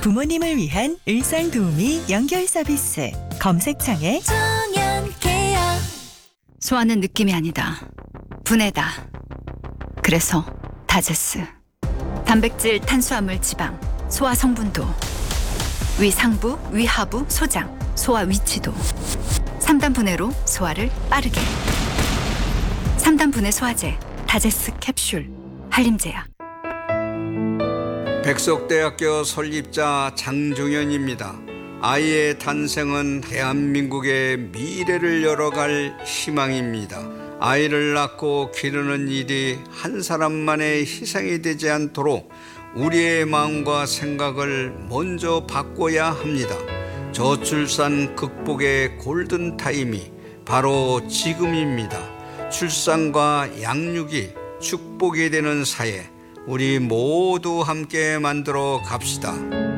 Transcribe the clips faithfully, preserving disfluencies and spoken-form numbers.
부모님을 위한 일상 도우미 연결 서비스. 검색창에 정연케어. 소화는 느낌이 아니다. 분해다. 그래서 다제스. 단백질, 탄수화물, 지방, 소화 성분도, 위 상부, 위 하부, 소장, 소화 위치도. 삼 단 분해로 소화를 빠르게. 삼 단 분해 소화제, 다제스 캡슐, 한림제약. 백석대학교 설립자 장종현입니다. 아이의 탄생은 대한민국의 미래를 열어갈 희망입니다. 아이를 낳고 기르는 일이 한 사람만의 희생이 되지 않도록 우리의 마음과 생각을 먼저 바꿔야 합니다. 저출산 극복의 골든타임이 바로 지금입니다. 출산과 양육이 축복이 되는 사회, 우리 모두 함께 만들어 갑시다.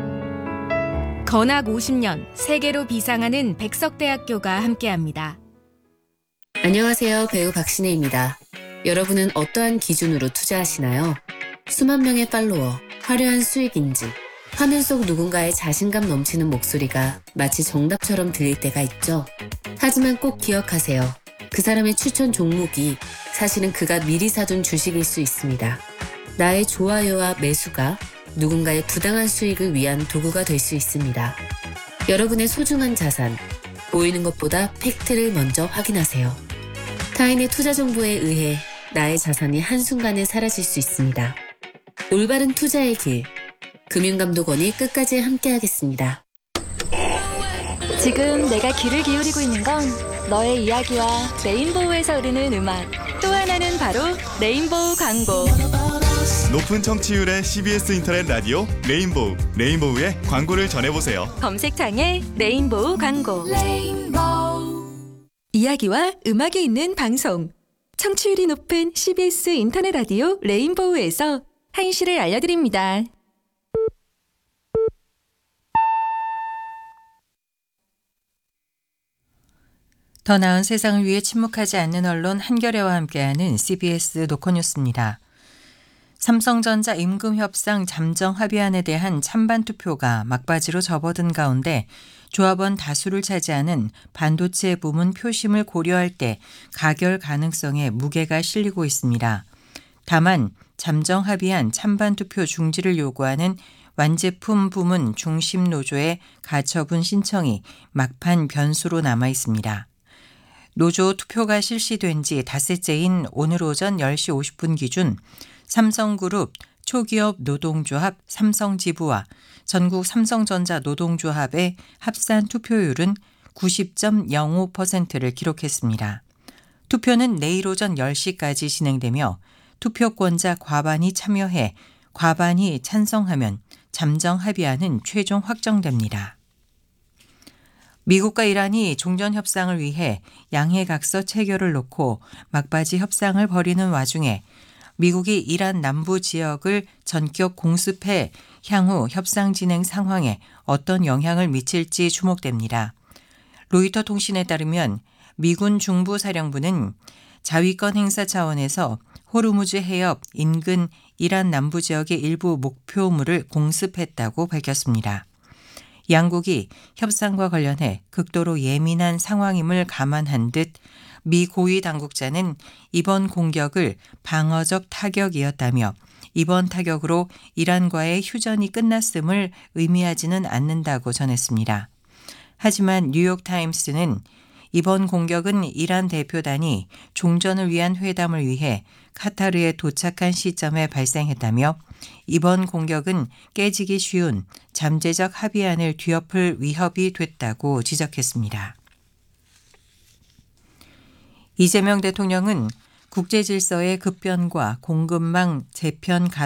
건학 오십 년 세계로 비상하는 백석대학교가 함께합니다. 안녕하세요. 배우 박신혜입니다. 여러분은 어떠한 기준으로 투자하시나요? 수만 명의 팔로워, 화려한 수익 인지, 화면 속 누군가의 자신감 넘치는 목소리가 마치 정답처럼 들릴 때가 있죠. 하지만 꼭 기억하세요. 그 사람의 추천 종목이 사실은 그가 미리 사둔 주식일 수 있습니다. 나의 좋아요와 매수가 누군가의 부당한 수익을 위한 도구가 될 수 있습니다. 여러분의 소중한 자산, 보이는 것보다 팩트를 먼저 확인하세요. 타인의 투자 정보에 의해 나의 자산이 한순간에 사라질 수 있습니다. 올바른 투자의 길, 금융감독원이 끝까지 함께하겠습니다. 지금 내가 귀를 기울이고 있는 건 너의 이야기와 레인보우에서 흐르는 음악, 또 하나는 바로 레인보우 광고. 높은 청취율의 씨비에스 인터넷 라디오 레인보우, 레인보우의 광고를 전해보세요. 검색창에 레인보우 광고. 레인보우. 이야기와 음악이 있는 방송. 청취율이 높은 씨비에스 인터넷 라디오 레인보우에서 한시를 알려드립니다. 더 나은 세상을 위해 침묵하지 않는 언론 한겨레와 함께하는 씨비에스 노컷뉴스입니다. 삼성전자 임금협상 잠정 합의안에 대한 찬반 투표가 막바지로 접어든 가운데 조합원 다수를 차지하는 반도체 부문 표심을 고려할 때 가결 가능성에 무게가 실리고 있습니다. 다만 잠정 합의안 찬반 투표 중지를 요구하는 완제품 부문 중심 노조의 가처분 신청이 막판 변수로 남아 있습니다. 노조 투표가 실시된 지 닷새째인 오늘 오전 열 시 오십 분 기준 삼성그룹 초기업 노동조합 삼성지부와 전국 삼성전자 노동조합의 합산 투표율은 구십 점 영오 퍼센트를 기록했습니다. 투표는 내일 오전 열 시까지 진행되며 투표권자 과반이 참여해 과반이 찬성하면 잠정 합의안은 최종 확정됩니다. 미국과 이란이 종전협상을 위해 양해각서 체결을 놓고 막바지 협상을 벌이는 와중에 미국이 이란 남부 지역을 전격 공습해 향후 협상 진행 상황에 어떤 영향을 미칠지 주목됩니다. 로이터 통신에 따르면 미군 중부사령부는 자위권 행사 차원에서 호르무즈 해협 인근 이란 남부 지역의 일부 목표물을 공습했다고 밝혔습니다. 양국이 협상과 관련해 극도로 예민한 상황임을 감안한 듯 미 고위 당국자는 이번 공격을 방어적 타격이었다며 이번 타격으로 이란과의 휴전이 끝났음을 의미하지는 않는다고 전했습니다. 하지만 뉴욕타임스는 이번 공격은 이란 대표단이 종전을 위한 회담을 위해 카타르에 도착한 시점에 발생했다며 이번 공격은 깨지기 쉬운 잠재적 합의안을 뒤엎을 위협이 됐다고 지적했습니다. 이재명 대통령은 국제질서의 급변과 공급망 재편